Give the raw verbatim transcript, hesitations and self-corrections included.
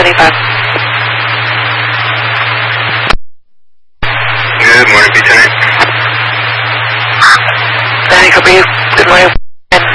seventy-five. Good morning, Lieutenant. Danny, copy you. Good morning.